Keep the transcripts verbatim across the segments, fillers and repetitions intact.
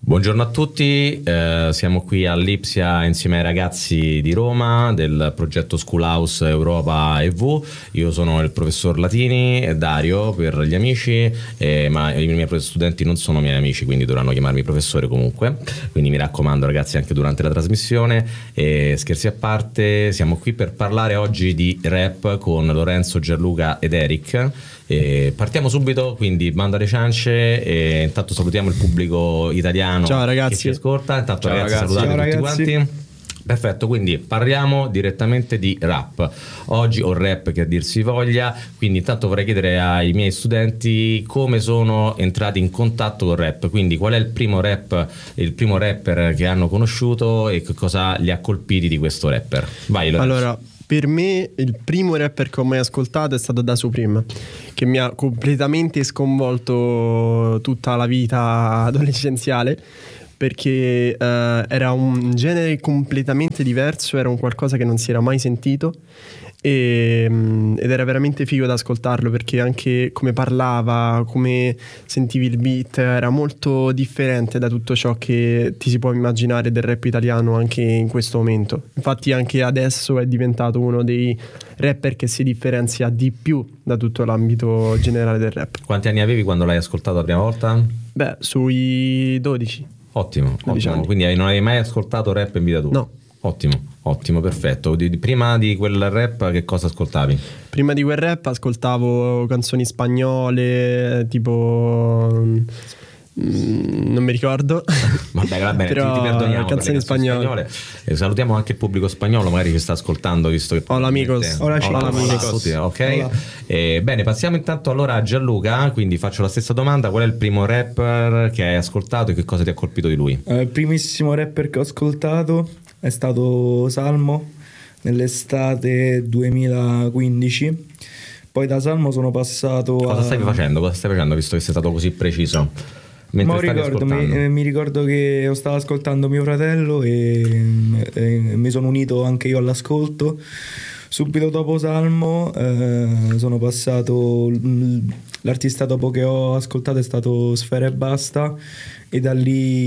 Buongiorno a tutti, eh, siamo qui all'Ipsia insieme ai ragazzi di Roma del progetto Schoolhouse Europa e V. Io sono il professor Latini e Dario per gli amici, eh, ma i miei studenti non sono miei amici, quindi dovranno chiamarmi professore comunque, quindi mi raccomando ragazzi anche durante la trasmissione. E scherzi a parte, siamo qui per parlare oggi di rap con Lorenzo, Gianluca ed Eric. E partiamo subito, quindi banda alle ciance, e intanto salutiamo il pubblico italiano. Ciao ragazzi, che ci ascolta. Intanto Ciao ragazzi, ragazzi. salutate Ciao tutti ragazzi. quanti. Perfetto, quindi parliamo direttamente di rap oggi, o rap che a dir si voglia. Quindi intanto vorrei chiedere ai miei studenti come sono entrati in contatto con rap, quindi qual è il primo rap, il primo rapper che hanno conosciuto e che cosa li ha colpiti di questo rapper. Vai Lorenzo. Allora, per me il primo rapper che ho mai ascoltato è stato Da Supreme, che mi ha completamente sconvolto tutta la vita adolescenziale, perché eh, era un genere completamente diverso, era un qualcosa che non si era mai sentito e, ed era veramente figo da ascoltarlo, perché anche come parlava, come sentivi il beat, era molto differente da tutto ciò che ti si può immaginare del rap italiano anche in questo momento. Infatti anche adesso è diventato uno dei rapper che si differenzia di più da tutto l'ambito generale del rap. Quanti anni avevi quando l'hai ascoltato la prima volta? Beh, sui dodici. Ottimo, ottimo. Quindi non avevi mai ascoltato rap in vita tua? No. Ottimo, ottimo, perfetto. Di, di, prima di quel rap che cosa ascoltavi? Prima di quel rap ascoltavo canzoni spagnole, tipo mm, non mi ricordo. Vabbè, va bene, però ti, ti perdoniamo. canzoni spagnole. spagnole. E salutiamo anche il pubblico spagnolo, magari ci sta ascoltando, visto che Hola amigos. Hola, Hola, amigos. ok. Hola. Eh, bene, passiamo intanto allora a Gianluca, quindi faccio la stessa domanda: qual è il primo rapper che hai ascoltato e che cosa ti ha colpito di lui? Eh, il primissimo rapper che ho ascoltato è stato Salmo nell'estate duemilaquindici. Poi da Salmo sono passato Cosa a... stai facendo? Cosa stai facendo visto che sei stato così preciso? Mentre Ma stavi ricordo, ascoltando? mi, eh, mi ricordo che io stavo ascoltando mio fratello e, e mi sono unito anche io all'ascolto. Subito dopo Salmo eh, sono passato, l'artista dopo che ho ascoltato è stato Sfera Ebbasta, e da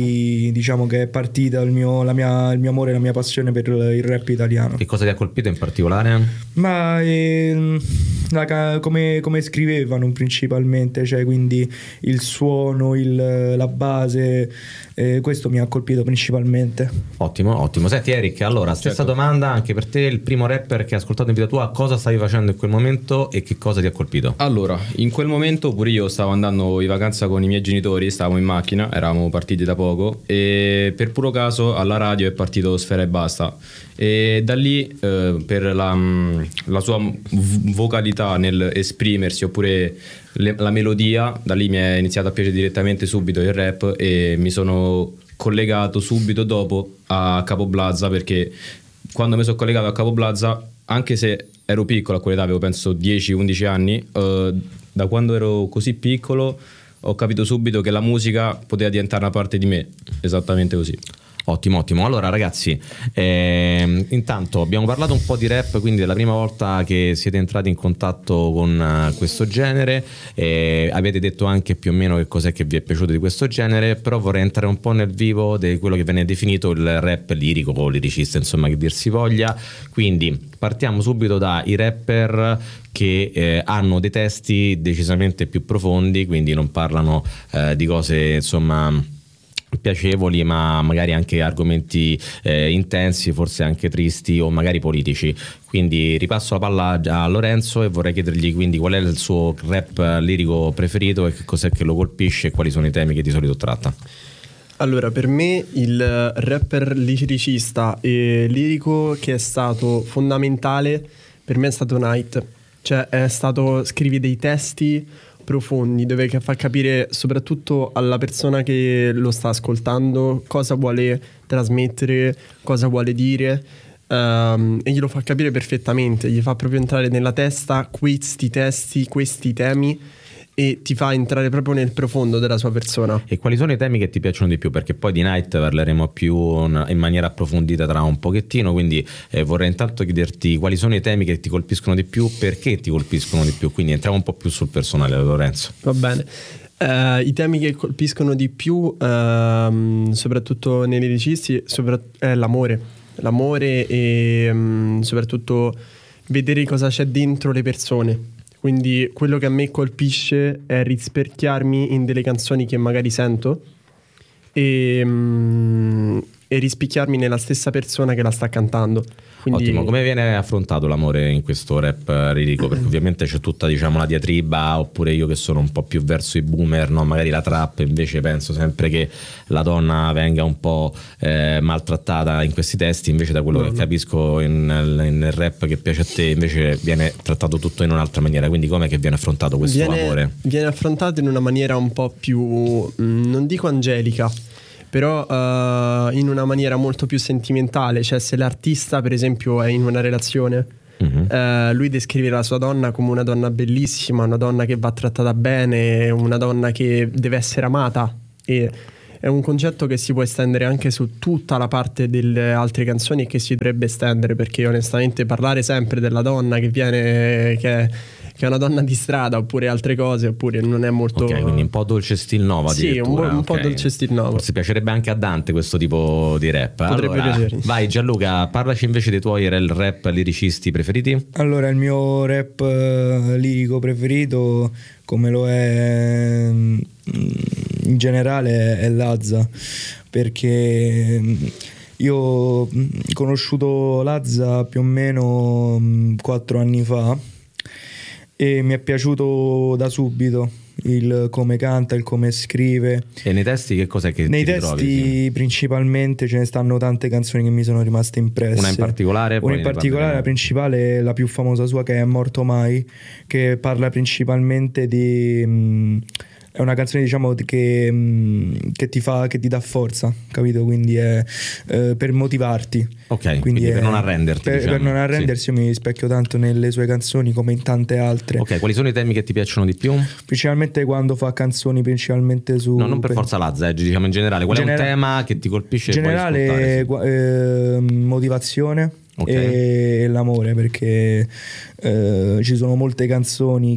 lì diciamo che è partita il mio, la mia, il mio amore e la mia passione per il rap italiano. Che cosa ti ha colpito in particolare? Ma eh, la, come, come scrivevano principalmente, cioè quindi il suono, il, la base, eh, questo mi ha colpito principalmente. Ottimo, ottimo. Senti Eric, allora stessa Certo. domanda anche per te: il primo rapper che hai ascoltato in vita tua, cosa stavi facendo in quel momento e che cosa ti ha colpito? Allora, in quel momento pure io stavo andando in vacanza con i miei genitori, stavamo in macchina, eravamo partiti da poco e per puro caso alla radio è partito Sfera Ebbasta, e da lì eh, per la, la sua v- vocalità nel esprimersi, oppure le, la melodia, da lì mi è iniziato a piacere direttamente subito il rap e mi sono collegato subito dopo a Capo Blaza, perché quando mi sono collegato a Capo Blaza, anche se ero piccolo a quell'età, avevo penso dieci undici anni, eh, da quando ero così piccolo ho capito subito che la musica poteva diventare una parte di me, esattamente così. Ottimo, ottimo. Allora ragazzi, ehm, intanto abbiamo parlato un po' di rap, quindi della prima volta che siete entrati in contatto con uh, questo genere, eh, avete detto anche più o meno che cos'è che vi è piaciuto di questo genere, però vorrei entrare un po' nel vivo di quello che viene definito il rap lirico o liricista, insomma, che dir si voglia. Quindi partiamo subito dai rapper che eh, hanno dei testi decisamente più profondi, quindi non parlano eh, di cose insomma piacevoli, ma magari anche argomenti eh, intensi, forse anche tristi o magari politici. Quindi ripasso la palla a Lorenzo e vorrei chiedergli quindi qual è il suo rap lirico preferito e che cos'è che lo colpisce e quali sono i temi che di solito tratta. Allora, per me il rapper liricista e lirico che è stato fondamentale per me è stato Night. Cioè è stato, scrivi dei testi profondi dove fa capire soprattutto alla persona che lo sta ascoltando cosa vuole trasmettere, cosa vuole dire, um, e glielo fa capire perfettamente, gli fa proprio entrare nella testa questi testi, questi temi, e ti fa entrare proprio nel profondo della sua persona. E quali sono i temi che ti piacciono di più? Perché poi di Night parleremo più in maniera approfondita tra un pochettino, quindi eh, vorrei intanto chiederti quali sono i temi che ti colpiscono di più, perché ti colpiscono di più, quindi entriamo un po' più sul personale, Lorenzo. Va bene. Uh, I temi che colpiscono di più, uh, soprattutto nei liricisti, sopra- è l'amore. L'amore e um, soprattutto vedere cosa c'è dentro le persone. Quindi quello che a me colpisce è rispecchiarmi in delle canzoni che magari sento e, um, e rispecchiarmi nella stessa persona che la sta cantando. Quindi... Ottimo, come viene affrontato l'amore in questo rap lirico? Perché ovviamente c'è tutta, diciamo, la diatriba, oppure io che sono un po' più verso i boomer, no? Magari la trap, invece penso sempre che la donna venga un po' eh, maltrattata in questi testi, invece da quello no, che no. capisco in, nel rap che piace a te invece viene trattato tutto in un'altra maniera, quindi com'è che viene affrontato questo viene, amore? Viene affrontato in una maniera un po' più, mh, non dico angelica, però uh, in una maniera molto più sentimentale. Cioè se l'artista per esempio è in una relazione, uh-huh. uh, lui descrive la sua donna come una donna bellissima, una donna che va trattata bene, una donna che deve essere amata, e è un concetto che si può estendere anche su tutta la parte delle altre canzoni e che si dovrebbe estendere, perché onestamente parlare sempre della donna che viene che è, che è una donna di strada oppure altre cose, oppure non è molto... Ok, quindi un po' dolce stil Nova. Sì, un, po', un okay. po' dolce stil Nova. Forse piacerebbe anche a Dante questo tipo di rap. Potrebbe allora, piacermi. Vai Gianluca, parlaci invece dei tuoi rap liricisti preferiti. Allora, il mio rap uh, lirico preferito, come lo è um, in generale, è Lazza, perché io ho conosciuto Lazza più o meno um, quattro anni fa e mi è piaciuto da subito il come canta, il come scrive. E nei testi che cos'è che nei ti testi ritrovi? Principalmente ce ne stanno tante canzoni che mi sono rimaste impresse. Una in particolare? Una in particolare, la principale, la più famosa sua, che è Morto Mai, che parla principalmente di... Mh, è una canzone, diciamo, che, che ti fa, che ti dà forza, capito? Quindi è eh, per motivarti. Ok, quindi, quindi è, per non arrenderti. Per, diciamo. per non arrendersi, sì. Io mi rispecchio tanto nelle sue canzoni come in tante altre. Ok, quali sono i temi che ti piacciono di più? Principalmente quando fa canzoni principalmente su... No, non per, per... forza Lazza, eh, diciamo in generale. Qual Genera... è un tema che ti colpisce? In generale, sì. eh, motivazione. Okay. E l'amore, perché eh, ci sono molte canzoni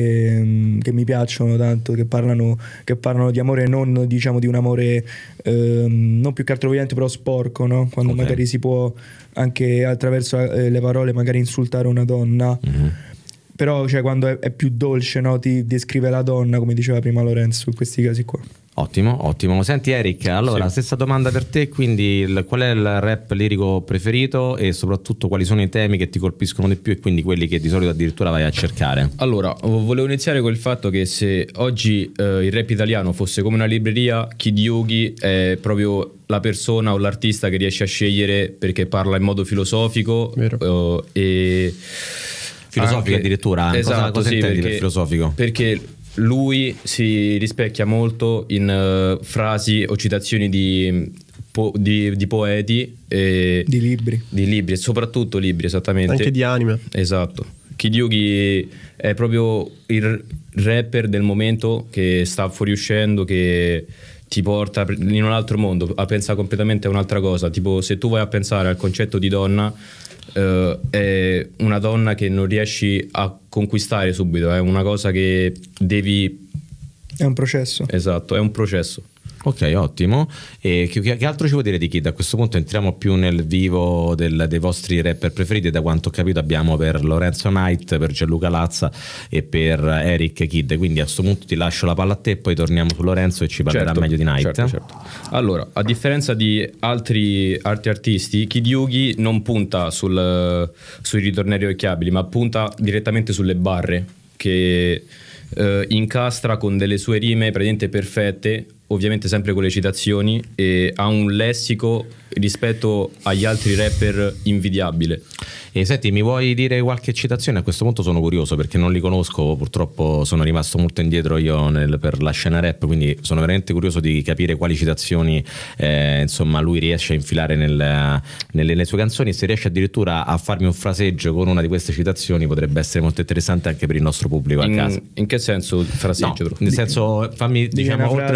che, che mi piacciono tanto, che parlano, che parlano di amore, non diciamo di un amore eh, non più che altro violento, però sporco, no? Quando okay. magari si può anche attraverso eh, le parole magari insultare una donna. Mm-hmm. Però cioè, quando è, è più dolce, no? Ti descrive la donna, come diceva prima Lorenzo, in questi casi qua. Ottimo, ottimo. Senti Eric, allora sì. stessa domanda per te, quindi il, qual è il rap lirico preferito e soprattutto quali sono i temi che ti colpiscono di più e quindi quelli che di solito addirittura vai a cercare? Allora, volevo iniziare col fatto che se oggi eh, il rap italiano fosse come una libreria, Kid Yugi è proprio la persona o l'artista che riesce a scegliere, perché parla in modo filosofico uh, e... Filosofico anche, addirittura? Esatto, cosa, cosa sì, intendi perché, per filosofico? Perché lui si rispecchia molto in uh, frasi o citazioni di, po- di, di poeti e di libri di libri, soprattutto libri, esattamente, anche di anime. Esatto. Kid Yugi è proprio il rapper del momento che sta fuoriuscendo, che ti porta in un altro mondo, a pensare completamente a un'altra cosa. Tipo, se tu vai a pensare al concetto di donna, Uh, è una donna che non riesci a conquistare subito, è una cosa che devi... È un processo. Esatto, è un processo. Ok, ottimo. E che, che altro ci vuoi dire di Kid? A questo punto entriamo più nel vivo del, dei vostri rapper preferiti. Da quanto ho capito abbiamo per Lorenzo Knight, per Gianluca Lazza e per Eric Kid. Quindi a questo punto ti lascio la palla a te, poi torniamo su Lorenzo e ci parlerà certo, meglio di Knight. Certo, certo. Allora, a differenza di altri, altri artisti, Kid Yugi non punta sul, sui ritornelli orecchiabili, ma punta direttamente sulle barre, che eh, incastra con delle sue rime praticamente perfette, ovviamente sempre con le citazioni, e ha un lessico rispetto agli altri rapper invidiabile. E senti, mi vuoi dire qualche citazione? A questo punto sono curioso perché non li conosco, purtroppo sono rimasto molto indietro io nel, per la scena rap, quindi sono veramente curioso di capire quali citazioni eh, insomma lui riesce a infilare nel, nelle, nelle sue canzoni. Se riesce addirittura a farmi un fraseggio con una di queste citazioni potrebbe essere molto interessante anche per il nostro pubblico a in, casa. In che senso fraseggio? No, nel senso, fammi diciamo oltre la citazione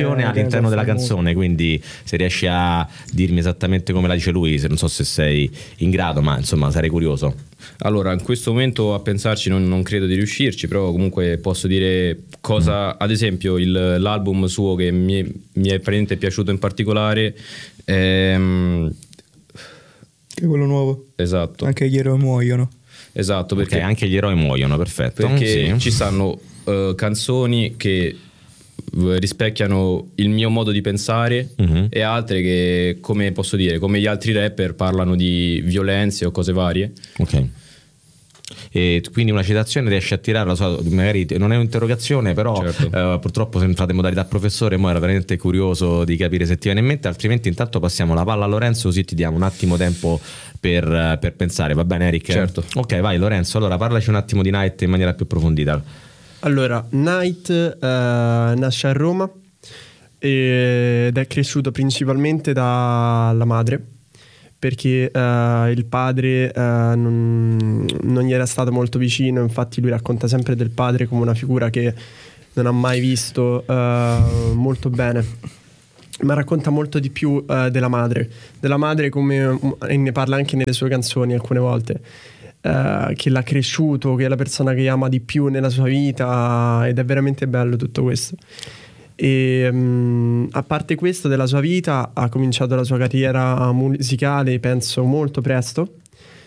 un'intonazione Eh, all'interno della famoso. canzone, quindi se riesci a dirmi esattamente come la dice lui, se non so se sei in grado, ma insomma sarei curioso. Allora, in questo momento a pensarci non, non credo di riuscirci, però comunque posso dire cosa, mm. ad esempio il, l'album suo che mi, mi è praticamente piaciuto in particolare, ehm, Che è quello nuovo. esatto, Anche gli eroi muoiono. esatto, perché, Ok, anche gli eroi muoiono, perfetto. perché Sì. ci stanno eh, canzoni che eh, rispecchiano il mio modo di pensare Mhm. e altre che, come posso dire, come gli altri rapper parlano di violenze o cose varie. Ok. E quindi una citazione riesce a tirarla, so, magari non è un'interrogazione, però Certo. eh, purtroppo se entrate in modalità professore, mo era veramente curioso di capire se ti viene in mente, altrimenti intanto passiamo la palla a Lorenzo così ti diamo un attimo tempo per, eh, per pensare, va bene Eric? Certo. Ok, vai Lorenzo, allora parlaci un attimo di Night in maniera più approfondita. Allora, Night eh, nasce a Roma ed è cresciuto principalmente dalla madre, perché eh, il padre eh, non, non gli era stato molto vicino. Infatti lui racconta sempre del padre come una figura che non ha mai visto eh, molto bene, ma racconta molto di più eh, della madre della madre come, e ne parla anche nelle sue canzoni alcune volte, eh, che l'ha cresciuto, che è la persona che ama di più nella sua vita, ed è veramente bello tutto questo. E um, a parte questo della sua vita, ha cominciato la sua carriera musicale penso molto presto,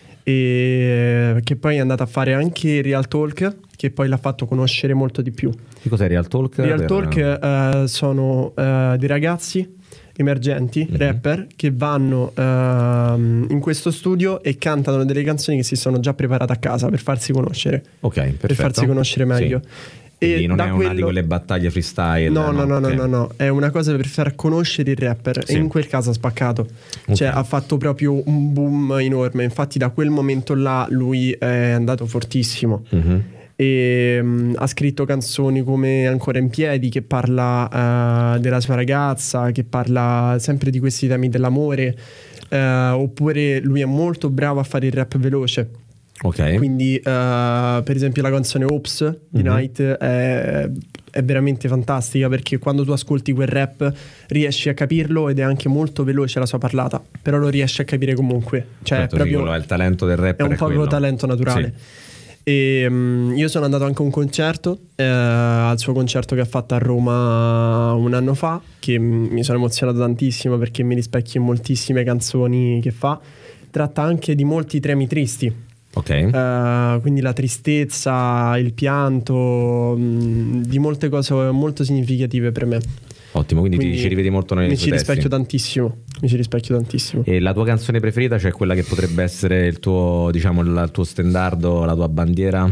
e che poi è andata a fare anche Real Talk, che poi l'ha fatto conoscere molto di più. Che cos'è Real Talk? Real Per- Talk eh, sono eh, dei ragazzi emergenti, Mhm. rapper, che vanno ehm, in questo studio e cantano delle canzoni che si sono già preparate a casa per farsi conoscere, Ok, perfetto. per farsi conoscere meglio. Sì. Quindi non da è una di quello- quelle battaglie freestyle. No, no, no, no, ok. no, no, è una cosa per far conoscere il rapper, Sì. e in quel caso ha spaccato. Ok. Cioè ha fatto proprio un boom enorme, infatti da quel momento là lui è andato fortissimo. Mhm. E mm, ha scritto canzoni come Ancora in piedi, che parla eh, della sua ragazza, che parla sempre di questi temi dell'amore, eh, oppure lui è molto bravo a fare il rap veloce. Ok. Quindi eh, per esempio la canzone Ops di Mhm. Night è, è veramente fantastica, perché quando tu ascolti quel rap riesci a capirlo ed è anche molto veloce la sua parlata, però lo riesci a capire comunque. Ccioè Certo, sì, proprio quello è il talento del è rapper. un po' quello. talento naturale. E, mm, io sono andato anche a un concerto, eh, al suo concerto che ha fatto a Roma un anno fa, che mm, mi sono emozionato tantissimo perché mi rispecchia in moltissime canzoni che fa. Tratta anche di molti temi tristi, Ok. eh, quindi la tristezza, il pianto, mm, di molte cose molto significative per me. Ottimo, quindi, Quindi ti ci rivedi molto nei mi suoi ci testi. rispecchio tantissimo, mi ci rispecchio tantissimo. E la tua canzone preferita, cioè quella che potrebbe essere il tuo, diciamo, il tuo stendardo, la tua bandiera?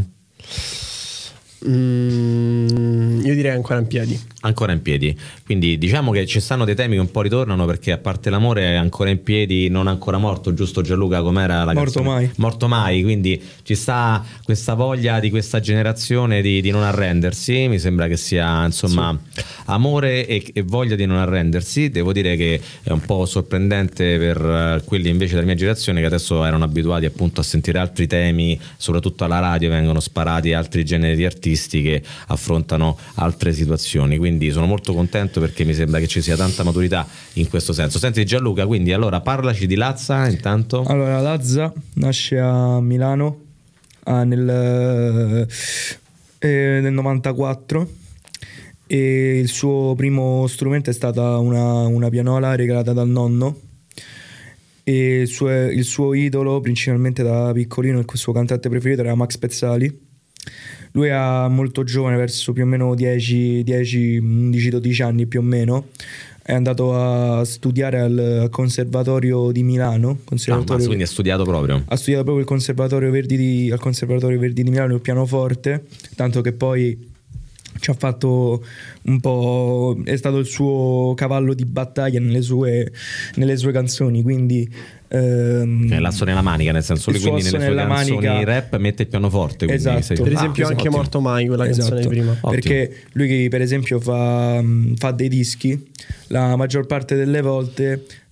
Mm, io direi Ancora in piedi. Ancora in piedi. Quindi diciamo che ci stanno dei temi che un po' ritornano, perché a parte l'amore è ancora in piedi, non ancora morto, giusto Gianluca? Com'era la Morto canzone? mai. Morto mai, quindi ci sta questa voglia di questa generazione di, di non arrendersi. Mi sembra che sia insomma amore e, e voglia di non arrendersi. Devo dire che è un po' sorprendente per eh, quelli invece della mia generazione, che adesso erano abituati appunto a sentire altri temi, soprattutto alla radio vengono sparati altri generi di artisti che affrontano altre situazioni. Quindi sono molto contento, perché mi sembra che ci sia tanta maturità in questo senso. Senti Gianluca, quindi allora parlaci di Lazza intanto. Allora, Lazza nasce a Milano ah, nel, eh, nel novantaquattro, e il suo primo strumento è stata una, una pianola regalata dal nonno, e il suo, il suo idolo principalmente da piccolino, il suo cantante preferito era Max Pezzali. Lui è molto giovane, verso più o meno dieci, dieci, undici, dodici anni più o meno, è andato a studiare al, al Conservatorio di Milano. Ah, Conservatorio, ma quindi ha studiato proprio. ha studiato proprio il Conservatorio Verdi di, al Conservatorio Verdi di Milano il pianoforte, tanto che poi ci ha fatto un po', è stato il suo cavallo di battaglia nelle sue, nelle sue canzoni, quindi ehm, Cioè, l'asso nella manica, nel senso il che suo quindi nelle asso sue nella canzoni manica- rap mette il pianoforte, quindi Esatto. sei- Per Ah, esempio anche ottimo. Morto mai, quella canzone Esatto. di prima. Ottimo. Perché lui che per esempio fa, fa dei dischi, la maggior parte delle volte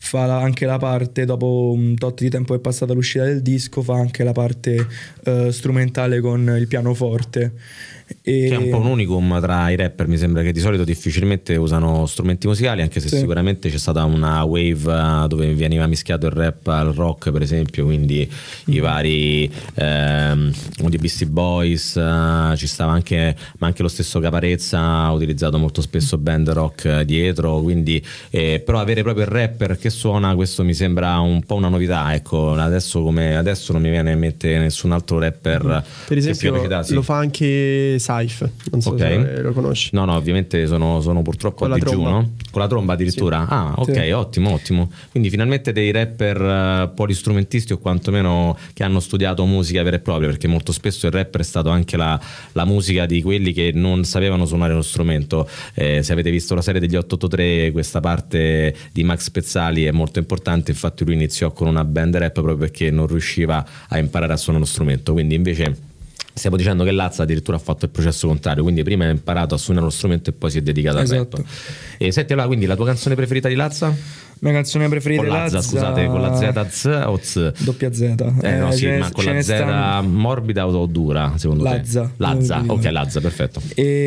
fa la- anche la parte, dopo un tot di tempo che è passata l'uscita del disco, fa anche la parte eh, strumentale con il pianoforte. E... Che è un po' un unicum tra i rapper, mi sembra che di solito difficilmente usano strumenti musicali, anche se Sì. sicuramente c'è stata una wave eh, dove veniva mischiato il rap al rock, per esempio, quindi i vari ehm, di Beastie Boys, eh, ci stava anche, ma anche lo stesso Caparezza ha utilizzato molto spesso band rock eh, dietro, quindi eh, però avere proprio il rapper che suona, questo mi sembra un po' una novità, ecco, adesso come adesso non mi viene in mente nessun altro rapper Per che sia esempio capacità, sì. lo fa anche Saif, non so Ok. se lo conosci. No, no, ovviamente sono, sono purtroppo Con a la digiuno. tromba. Con la tromba addirittura. Ah, ok, Sì. ottimo, ottimo. Quindi finalmente dei rapper eh, polistrumentisti, o quantomeno che hanno studiato musica vera e propria, perché molto spesso il rapper è stato anche la, la musica di quelli che non sapevano suonare uno strumento. Eh, se avete visto la serie degli otto otto tre, questa parte di Max Pezzali è molto importante, infatti lui iniziò con una band rap proprio perché non riusciva a imparare a suonare uno strumento, quindi invece stiamo dicendo che Lazza addirittura ha fatto il processo contrario, quindi prima ha imparato a suonare lo strumento e poi si è dedicato al Esatto. rap. E senti, allora, quindi la tua canzone preferita di Lazza? Mia canzone preferita Con di Lazza, Lazza, scusate, con la Z Z o Z? doppia Z. Eh, no, Eh, sì, ce ne- ma con ce la ne Z stanno- morbida o dura, secondo Lazza. te? Lazza, Non mi ok, ricordo. Lazza, perfetto.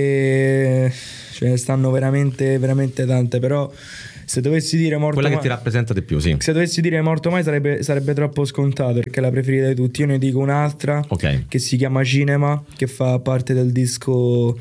E ce ne stanno veramente, veramente tante, però se dovessi dire morto Quella che mai, ti rappresenta di più, sì. se dovessi dire morto mai sarebbe, sarebbe troppo scontato, perché è la preferita di tutti. Io ne dico un'altra Ok. che si chiama Cinema, che fa parte del disco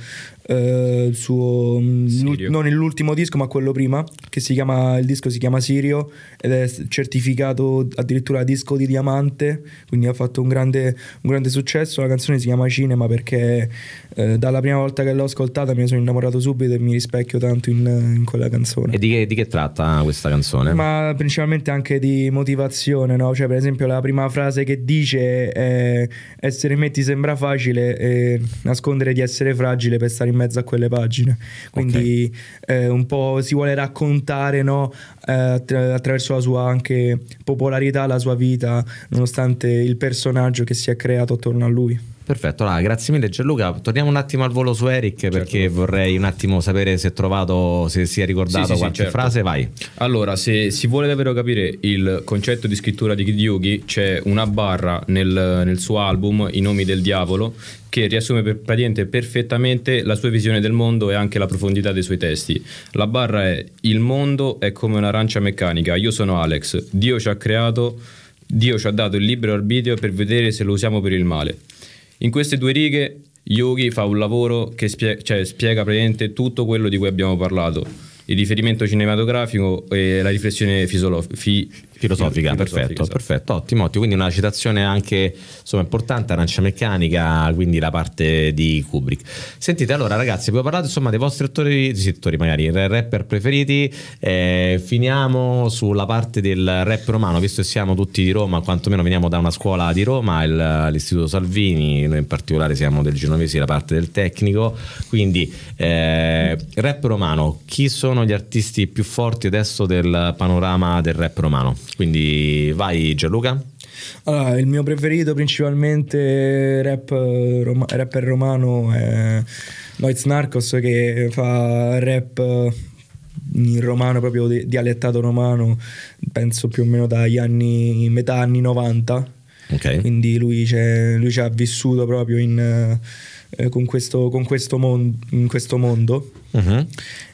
eh, il suo Sirio. non l'ultimo disco ma quello prima, che si chiama, il disco si chiama Sirio ed è certificato addirittura disco di diamante, quindi ha fatto un grande, un grande successo. La canzone si chiama Cinema perché eh, dalla prima volta che l'ho ascoltata mi sono innamorato subito e mi rispecchio tanto in, in quella canzone. E di che, di che tratta questa canzone? Ma principalmente anche di motivazione, no? Cioè, per esempio, la prima frase che dice è: essere me ti sembra facile e nascondere di essere fragile per stare in mezzo a quelle pagine. Quindi eh, un po' si vuole raccontare, no? Eh, attra- attraverso la sua anche popolarità, la sua vita, nonostante il personaggio che si è creato attorno a lui. Perfetto, allora, grazie mille Gianluca. Torniamo un attimo al volo su Eric, perché vorrei un attimo sapere se ha trovato, se si è ricordato Sì, sì, sì, qualche certo. frase, vai. Allora, se si vuole davvero capire il concetto di scrittura di Kid Yugi, c'è una barra nel, nel suo album I nomi del diavolo che riassume per, praticamente perfettamente la sua visione del mondo e anche la profondità dei suoi testi. La barra è: il mondo è come un'arancia meccanica, io sono Alex, Dio ci ha creato, Dio ci ha dato il libero arbitrio per vedere se lo usiamo per il male. In queste due righe Yugi fa un lavoro che spie- cioè, spiega praticamente tutto quello di cui abbiamo parlato, il riferimento cinematografico e la riflessione fisolo- fi- Filosofica, filosofica, perfetto, esatto. perfetto, ottimo, ottimo. Quindi una citazione anche insomma importante, Arancia Meccanica, quindi la parte di Kubrick. Sentite, allora ragazzi, abbiamo parlato insomma dei vostri attori, sì, attori magari, rapper preferiti, eh, finiamo sulla parte del rap romano, visto che siamo tutti di Roma, quantomeno veniamo da una scuola di Roma, il- l'Istituto Salvini, noi in particolare siamo del Genovesi, la parte del tecnico, quindi eh, rap romano, chi sono gli artisti più forti adesso del panorama del rap romano? Quindi vai Gianluca. Allora, il mio preferito principalmente rap, rom- rapper romano è Noiz Narcos, che fa rap in romano, proprio di- dialettato romano, penso più o meno dagli anni, metà anni novanta. Ok. Quindi lui, c'è, lui ci ha vissuto proprio in, eh, con, questo, con questo, mon- in questo mondo. Mhm.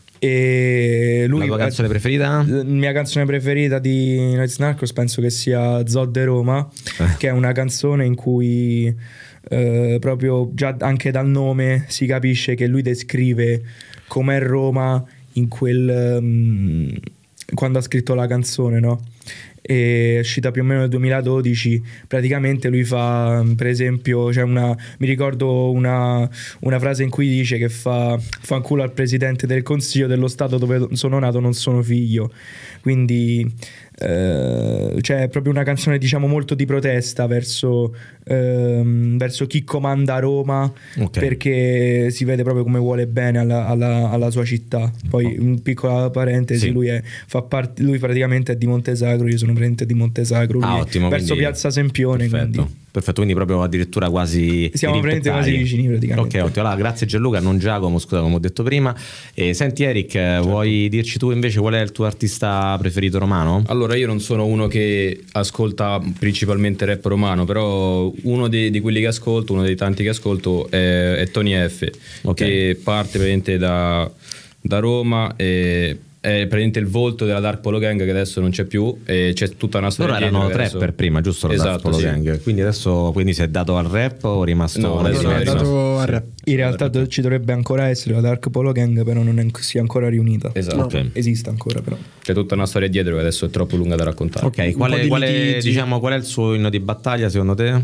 E lui, La tua canzone preferita? La mia canzone preferita di Noiz Narcos penso che sia Zod Roma, Eh. che è una canzone in cui eh, proprio già anche dal nome si capisce che lui descrive com'è Roma in quel um, quando ha scritto la canzone, no? È uscita più o meno nel duemiladodici. Praticamente lui fa, per esempio, c'è una, mi ricordo una, una frase in cui dice che fa fanculo al presidente del consiglio dello stato dove sono nato, non sono figlio. Quindi eh, c'è proprio una canzone, diciamo, molto di protesta verso, ehm, verso chi comanda Roma, Ok. perché si vede proprio come vuole bene alla, alla- alla sua città. Poi, in piccola parentesi, Sì. lui, è, fa parte, lui praticamente è di Montesano, Montesacro, io sono presente di Montesacro, Ah, ottimo, verso quindi- Piazza Sempione. Perfetto. Quindi Perfetto, quindi proprio addirittura quasi siamo presenti quasi irimpezzati. vicini praticamente. Ok, ottimo. Allora, grazie Gianluca, non Giacomo, scusa come ho detto prima. E senti Eric, eh, vuoi dirci tu invece qual è il tuo artista preferito romano? Allora, io non sono uno che ascolta principalmente rap romano, però uno di, di quelli che ascolto, uno dei tanti che ascolto è, è Tony F, Ok. che parte praticamente da, da Roma e è praticamente il volto della Dark Polo Gang, che adesso non c'è più, e c'è tutta una storia Loro erano dietro che trapper adesso- prima, giusto? La Dark Esatto, Polo sì. Gang. Quindi adesso quindi si è dato al rap o è rimasto No, nel adesso No, no, è è silenzio? dato al rap. In realtà do- ci dovrebbe ancora essere la Dark Polo Gang, però non è, si è ancora riunita. Esatto. No. Ok. Esiste ancora però. C'è tutta una storia dietro che adesso è troppo lunga da raccontare. Ok, Un qual po' è, di qual, è, litigi. diciamo, qual è il suo inno di battaglia secondo te?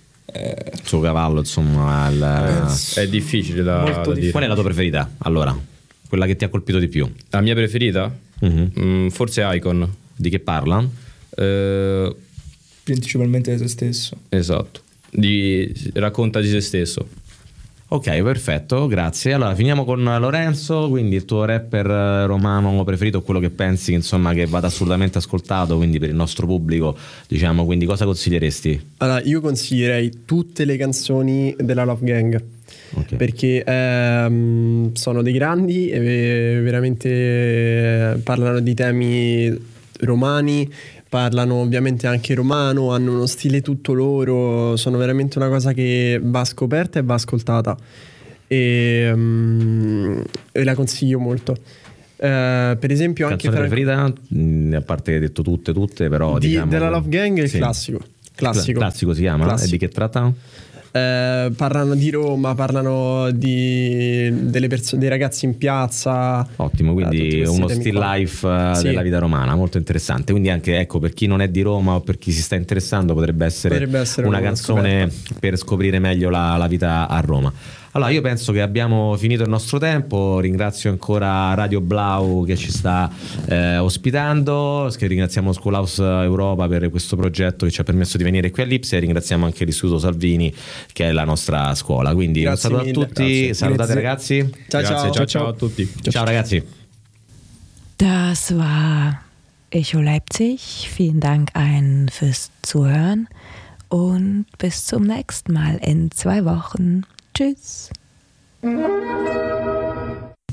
Il suo cavallo, insomma. il- È difficile da, Molto da dire. Qual è la tua preferita? Allora, quella che ti ha colpito di più? La mia preferita? Mhm. Mm, forse Icon. Di che parla? Eh, Principalmente di se stesso. esatto. Di, racconta di se stesso. Ok, perfetto, grazie. Allora, finiamo con Lorenzo, quindi il tuo rapper eh, romano preferito, quello che pensi insomma che vada assolutamente ascoltato, quindi per il nostro pubblico, diciamo, quindi cosa consiglieresti? Allora, io consiglierei tutte le canzoni della Love Gang. Ok. Perché ehm, sono dei grandi e veramente eh, parlano di temi romani, parlano ovviamente anche romano, hanno uno stile tutto loro, sono veramente una cosa che va scoperta e va ascoltata e, mm, e la consiglio molto. Eh, per esempio anche Canzone Franco- preferita? Mm, a parte che hai detto tutte, tutte, però di- diciamo... della Love Gang, il Sì. classico. Classico. Cla- classico si chiama? Classico. E di che tratta? Eh, parlano di Roma, parlano di, delle perso- dei ragazzi in piazza. Ottimo, eh, quindi tutti questi uno temi still qua. life eh, Sì. della vita romana, molto interessante. Quindi anche ecco, per chi non è di Roma o per chi si sta interessando potrebbe essere, Potrebbe essere una una canzone per scoprire meglio la, la vita a Roma. Allora io penso che abbiamo finito il nostro tempo, ringrazio ancora Radio Blau che ci sta eh, ospitando, che ringraziamo Schoolhouse Europa per questo progetto che ci ha permesso di venire qui a Lipsia e ringraziamo anche l'Istituto Salvini che è la nostra scuola. Quindi Grazie un saluto mille. a tutti, Grazie. salutate Grazie. ragazzi. Ciao, Grazie, ciao. ciao, ciao a tutti. Ciao ragazzi. Das war Echo Leipzig. Vielen Dank allen fürs Zuhören und bis zum nächsten Mal in zwei Wochen. Tschüss.